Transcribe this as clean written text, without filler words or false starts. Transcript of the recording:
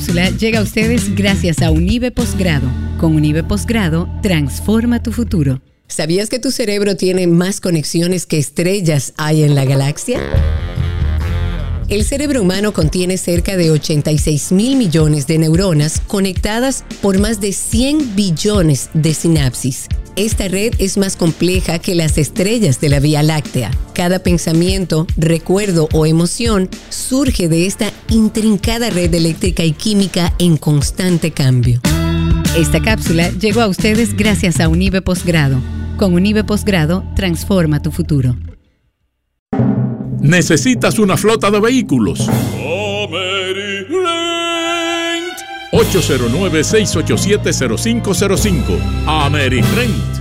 Llega a ustedes gracias a Unive Posgrado. Con Unive Posgrado, transforma tu futuro. ¿Sabías que tu cerebro tiene más conexiones que estrellas hay en la galaxia? El cerebro humano contiene cerca de 86,000 millones de neuronas conectadas por más de 100 billones de sinapsis. Esta red es más compleja que las estrellas de la Vía Láctea. Cada pensamiento, recuerdo o emoción surge de esta intrincada red eléctrica y química en constante cambio. Esta cápsula llegó a ustedes gracias a Unive Posgrado. Con Unive Posgrado, transforma tu futuro. ¿Necesitas una flota de vehículos? AmeriRent. 809-687-0505. AmeriRent.